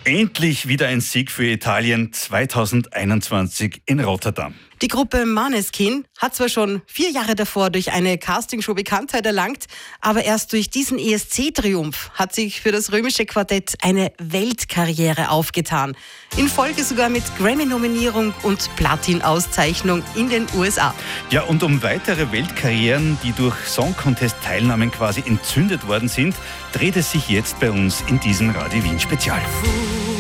Endlich wieder ein Sieg für Italien 2021 in Rotterdam. Die Gruppe Måneskin hat zwar schon 4 Jahre davor durch eine Castingshow Bekanntheit erlangt, aber erst durch diesen ESC-Triumph hat sich für das römische Quartett eine Weltkarriere aufgetan. In Folge sogar mit Grammy-Nominierung und Platin-Auszeichnung in den USA. Ja, und um weitere Weltkarrieren, die durch Song Contest-Teilnahmen quasi entzündet worden sind, dreht es sich jetzt bei uns in diesem Radio Wien Spezial.